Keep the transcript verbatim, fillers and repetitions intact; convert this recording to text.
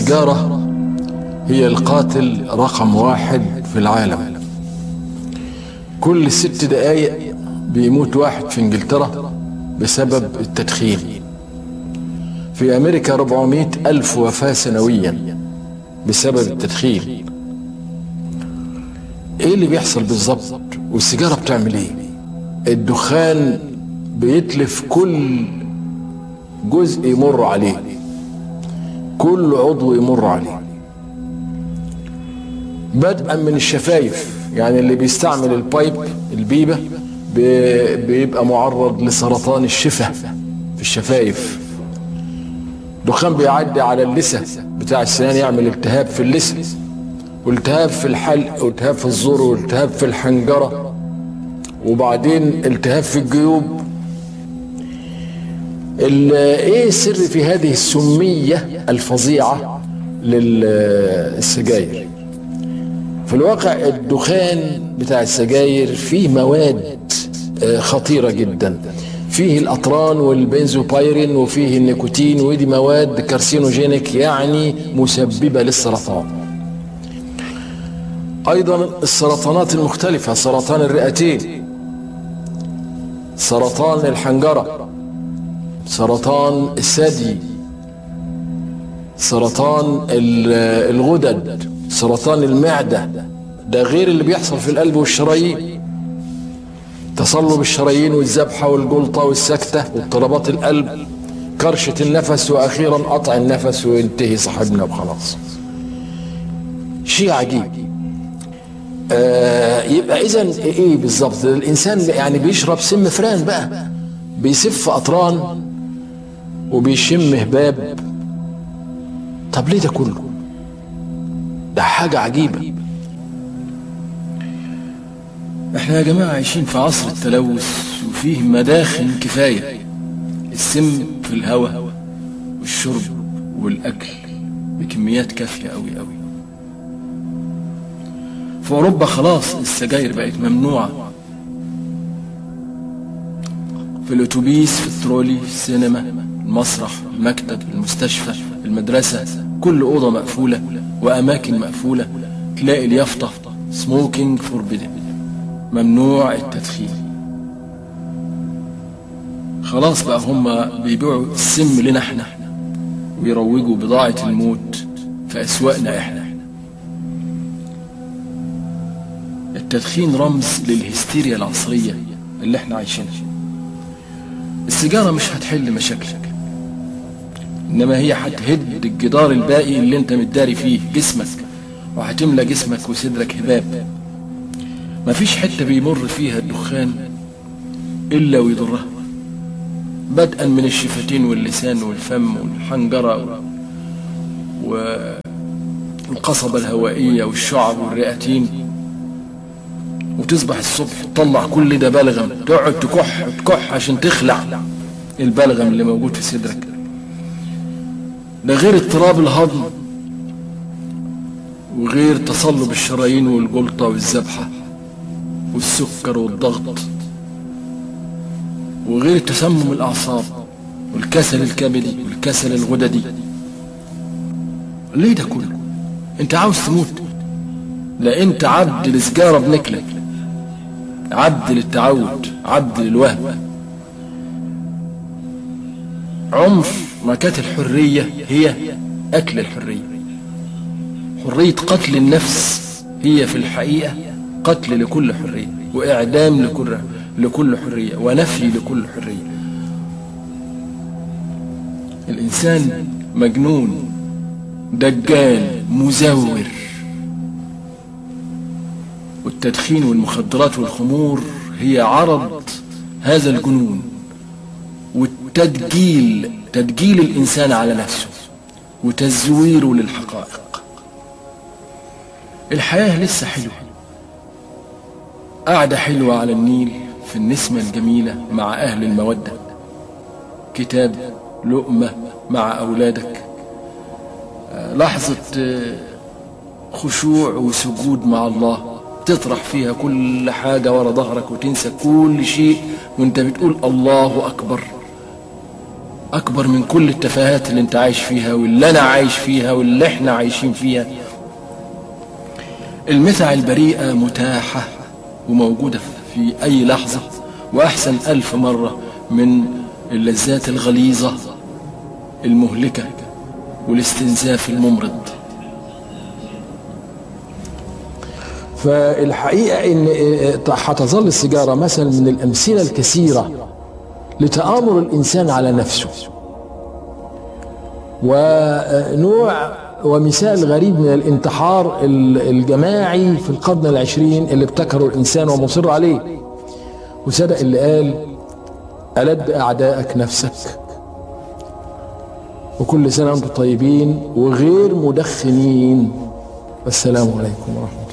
السيجارة هي القاتل رقم واحد في العالم. كل ست دقايق بيموت واحد في انجلترا بسبب التدخين. في امريكا أربعمائة الف وفاة سنويا بسبب التدخين. ايه اللي بيحصل بالظبط؟ والسيجارة بتعمل ايه؟ الدخان بيتلف كل جزء يمر عليه، كل عضو يمر عليه، بدءا من الشفايف. يعني اللي بيستعمل البايب البيبة بيبقى معرض لسرطان الشفة في الشفايف. دخان بيعدي على اللثة بتاع السنان، يعمل التهاب في اللثة، والتهاب في الحلق، والتهاب في الزور، والتهاب في الحنجرة، وبعدين التهاب في الجيوب. ايه السر في هذه السمية الفظيعة للسجاير؟ في الواقع الدخان بتاع السجاير فيه مواد خطيرة جدا، فيه الأطران والبنزوبايرين وفيه النيكوتين، ودي مواد كارسينوجينيك يعني مسببة للسرطان. أيضا السرطانات المختلفة، سرطان الرئتين، سرطان الحنجرة، سرطان الثدي، سرطان الغدد، سرطان المعدة، ده غير اللي بيحصل في القلب والشرايين، تصلب الشرايين والذبحة والجلطة والسكتة واضطرابات القلب، كرشة النفس، وأخيرا قطع النفس وينتهي صاحبنا وخلاص. شيء عجيب. آه يبقى إذن إيه بالظبط؟ الإنسان يعني بيشرب سم فران بقى، بيسف أطران وبيشم هباب. طب ليه ده كله؟ ده حاجة عجيبة. احنا يا جماعة عايشين في عصر التلوث وفيه مداخن كفاية. السم في الهواء والشرب والأكل بكميات كافية أوي أوي. في أوروبا خلاص السجاير بقت ممنوعة، في الأتوبيس، في الترولي، في السينما، المسرح، المكتب، المستشفى، المدرسة، كل أوضة مقفولة وأماكن مقفولة تلاقي اليافطة smoking forbidden، ممنوع التدخين. خلاص بقى هم بيبيعوا السم لنا احنا ويروجوا بضاعة الموت في أسواقنا احنا. التدخين رمز للهستيريا العصرية اللي احنا عايشينها. السيجارة مش هتحل مشاكلك، انما هي هتهد الجدار الباقي اللي انت متداري فيه جسمك، وهتملى جسمك وصدرك هباب. مفيش حتة بيمر فيها الدخان الا ويضرها، بدءا من الشفتين واللسان والفم والحنجرة والقصبة الهوائية والشعب والرئتين، وتصبح الصبح تطلع كل ده بلغم، تقعد تكح تكح عشان تخلع البلغم اللي موجود في صدرك. ده غير اضطراب الهضم، وغير تصلب الشرايين والجلطة والذبحة والسكر والضغط، وغير تسمم الأعصاب والكسل الكبدي والكسل الغددي. ليه ده كله؟ انت عاوز تموت؟ لا، انت عبد للسجارة بنكلك، عبد للتعود، عبد للوهم. عنف ما كانت الحرية هي أكل الحرية. حرية قتل النفس هي في الحقيقة قتل لكل حرية، وإعدام لكل لكل حرية، ونفي لكل حرية. الإنسان مجنون، دجال، مزور. والتدخين والمخدرات والخمور هي عرض هذا الجنون والتدجيل، تدجيل الإنسان على نفسه وتزويره للحقائق. الحياة لسه حلوة، قاعدة حلوة على النيل في النسمة الجميلة مع أهل المودة، كتاب، لقمة مع أولادك، لحظة خشوع وسجود مع الله تطرح فيها كل حاجة ورا ظهرك وتنسى كل شيء وانت بتقول الله أكبر. أكبر من كل التفاهات اللي أنت عايش فيها واللي أنا عايش فيها واللي إحنا عايشين فيها. المتع البريئة متاحة وموجودة في أي لحظة، وأحسن ألف مرة من اللذات الغليظة المهلكة والاستنزاف الممرض. فالحقيقة إن هتظل السيجارة مثلا من الأمثلة الكثيرة لتآمر الإنسان على نفسه، ونوع ومثال غريب من الانتحار الجماعي في القرن العشرين اللي ابتكره الإنسان ومصر عليه. وصدق اللي قال: ألد أعدائك نفسك. وكل سنة وأنتم طيبين وغير مدخنين. والسلام عليكم ورحمة الله.